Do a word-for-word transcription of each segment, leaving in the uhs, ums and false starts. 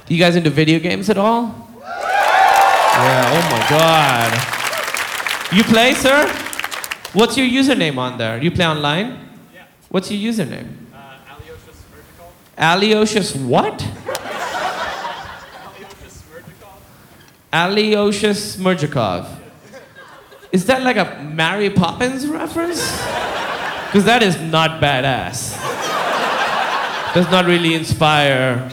You guys into video games at all? Yeah, oh my God. You play, sir? What's your username on there? You play online? Yeah. What's your username? Uh, Alyosha Smertikov. Alyosha what? Alyosha Smertikov. Alyosha Smertikov. Is that like a Mary Poppins reference? Because that is not badass. Does not really inspire.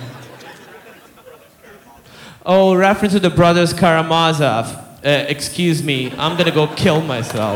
Oh, reference to the brothers Karamazov. Uh, excuse me, I'm gonna go kill myself.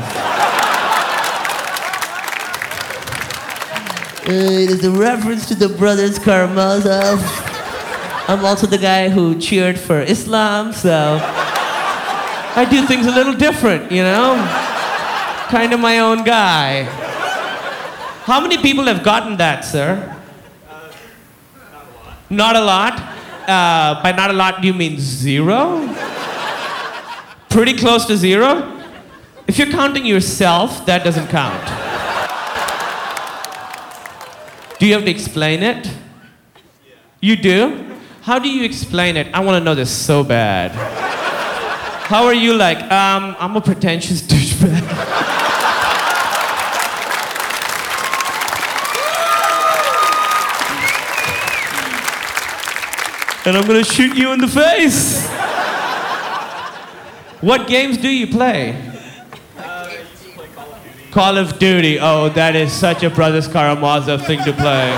Uh, it is a reference to the brothers Karamazov. I'm also the guy who cheered for Islam, so I do things a little different, you know? Kind of my own guy. How many people have gotten that, sir? Uh, not a lot. Not a lot? Uh, by not a lot, do you mean zero? Pretty close to zero? If you're counting yourself, that doesn't count. Do you have to explain it? Yeah. You do? How do you explain it? I want to know this so bad. How are you like, um, I'm a pretentious douchebag. And I'm gonna shoot you in the face. What games do you play? Uh, I used to play Call of Duty. Call of Duty. Oh, that is such a Brothers Karamazov thing to play.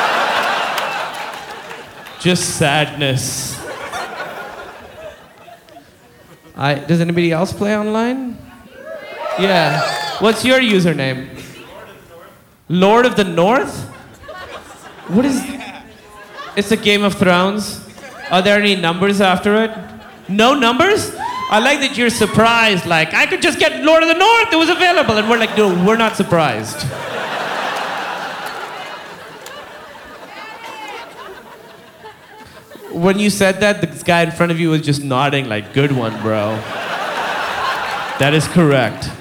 Just sadness. I, does anybody else play online? Yeah. What's your username? Lord of the North? What is... It's a Game of Thrones. Are there any numbers after it? No numbers? I like that you're surprised, like, I could just get Lord of the North, it was available. And we're like, no, we're not surprised. When you said that, this guy in front of you was just nodding like, good one, bro. That is correct.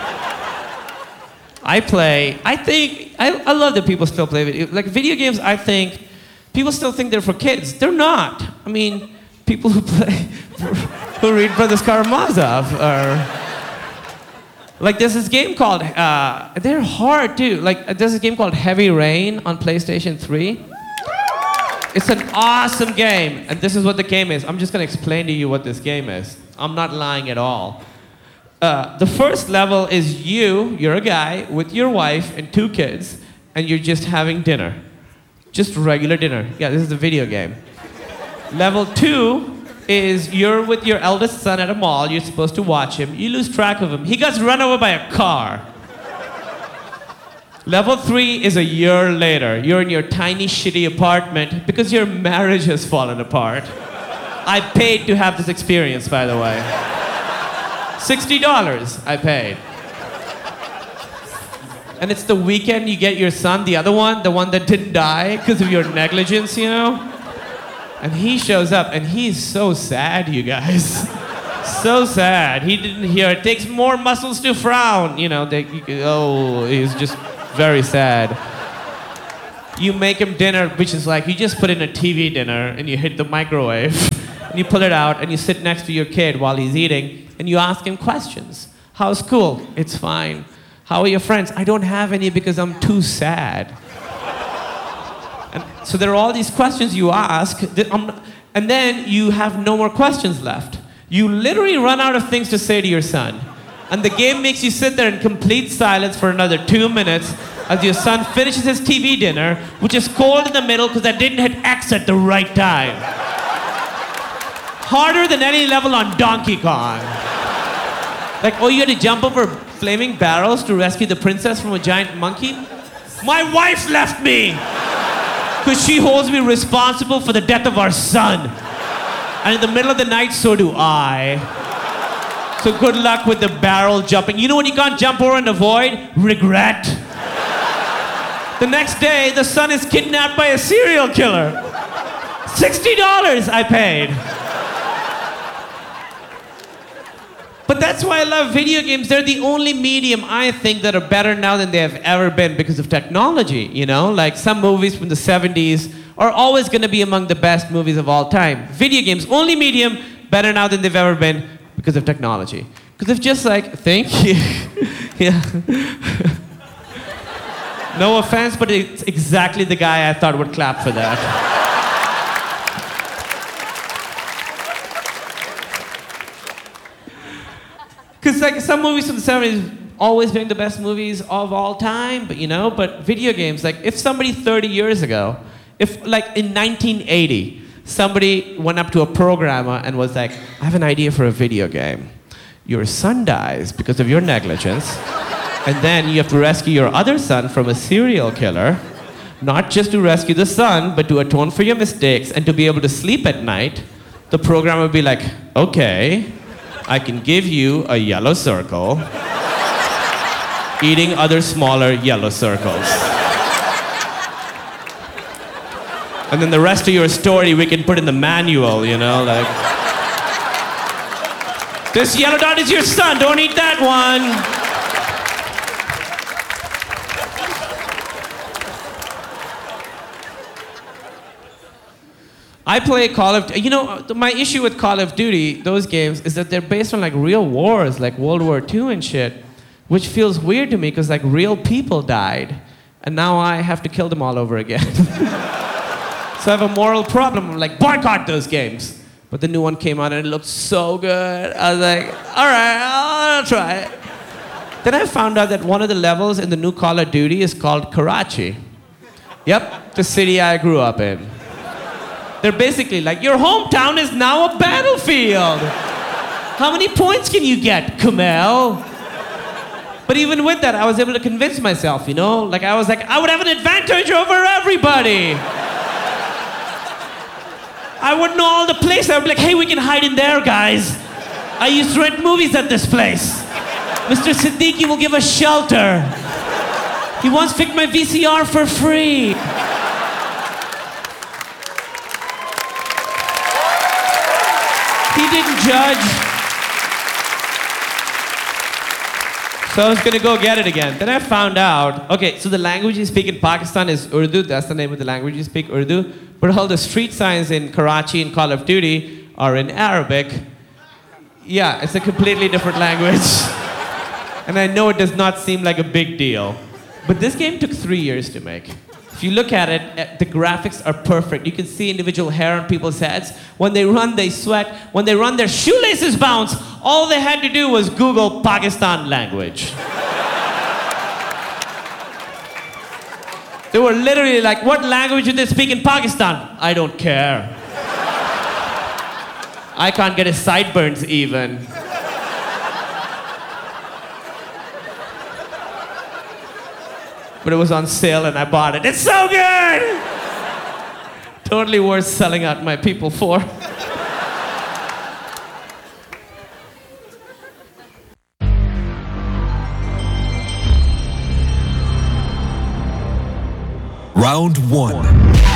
I play, I think, I, I love that people still play video, like video games, I think, people still think they're for kids. They're not. I mean, people who play, who read Brothers Karamazov are, like there's this game called, uh, they're hard too. Like there's this game called Heavy Rain on PlayStation three. It's an awesome game, and this is what the game is. I'm just gonna explain to you what this game is. I'm not lying at all. Uh, the first level is you, you're a guy with your wife and two kids, and you're just having dinner. Just regular dinner. Yeah, this is a video game. Level two is you're with your eldest son at a mall, you're supposed to watch him, you lose track of him, he gets run over by a car. Level three is a year later. You're in your tiny, shitty apartment because your marriage has fallen apart. I paid to have this experience, by the way. sixty dollars I paid. And it's the weekend you get your son, the other one, the one that didn't die because of your negligence, you know? And he shows up, and he's so sad, you guys. So sad. He didn't hear, it takes more muscles to frown. You know, they, oh, he's just very sad. You make him dinner, which is like, you just put in a T V dinner, and you hit the microwave, and you pull it out, and you sit next to your kid while he's eating, and you ask him questions. How's school? It's fine. How are your friends? I don't have any because I'm too sad. And so there are all these questions you ask, that I'm not, and then you have no more questions left. You literally run out of things to say to your son. And the game makes you sit there in complete silence for another two minutes as your son finishes his T V dinner, which is cold in the middle because I didn't hit X at the right time. Harder than any level on Donkey Kong. Like, oh, you had to jump over flaming barrels to rescue the princess from a giant monkey? My wife left me! Because she holds me responsible for the death of our son. And in the middle of the night, so do I. So good luck with the barrel jumping. You know when you can't jump over and avoid? Regret. The next day, the son is kidnapped by a serial killer. sixty dollars I paid. But that's why I love video games. They're the only medium, I think, that are better now than they have ever been because of technology, you know? Like some movies from the seventies are always going to be among the best movies of all time. Video games, only medium, better now than they've ever been because of technology. Because if just like, thank you. Yeah. No offense, but it's exactly the guy I thought would clap for that. Because like some movies from the seventies always being the best movies of all time, but you know, but video games, like if somebody thirty years ago, if like in nineteen eighty, somebody went up to a programmer and was like, I have an idea for a video game. Your son dies because of your negligence, and then you have to rescue your other son from a serial killer, not just to rescue the son, but to atone for your mistakes and to be able to sleep at night. The programmer would be like, okay, I can give you a yellow circle, eating other smaller yellow circles. And then the rest of your story we can put in the manual, you know, like, this yellow dot is your son, don't eat that one. I play Call of Duty. You know, my issue with Call of Duty, those games, is that they're based on like real wars, like World War Two and shit, which feels weird to me because like real people died, and now I have to kill them all over again. So I have a moral problem. I'm like, boycott those games. But the new one came out and it looked so good. I was like, all right, I'll try it. Then I found out that one of the levels in the new Call of Duty is called Karachi. Yep, the city I grew up in. They're basically like, your hometown is now a battlefield. How many points can you get, Kumail? But even with that, I was able to convince myself, you know? Like, I was like, I would have an advantage over everybody. I would know all the places. I would be like, hey, we can hide in there, guys. I used to rent movies at this place. Mister Siddiqui will give us shelter. He once picked my V C R for free. He didn't judge. So I was gonna go get it again. Then I found out, okay, so the language you speak in Pakistan is Urdu. That's the name of the language you speak, Urdu. But all the street signs in Karachi and Call of Duty are in Arabic. Yeah, it's a completely different language. And I know it does not seem like a big deal. But this game took three years to make. If you look at it, the graphics are perfect. You can see individual hair on people's heads. When they run, they sweat. When they run, their shoelaces bounce. All they had to do was Google Pakistan language. They were literally like, what language do they speak in Pakistan? I don't care. I can't get his sideburns even. But it was on sale and I bought it. It's so good! Totally worth selling out my people for. Round one.